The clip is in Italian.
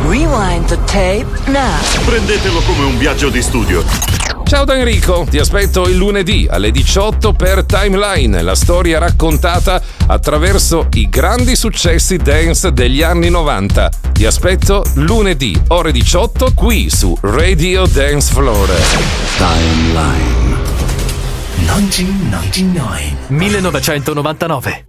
Rewind the tape now. Prendetelo come un viaggio di studio. Ciao da Enrico, ti aspetto il lunedì alle 18 per Timeline, la storia raccontata attraverso i grandi successi dance degli anni 90. Ti aspetto lunedì, ore 18, qui su Radio Dance Floor. Timeline 1999.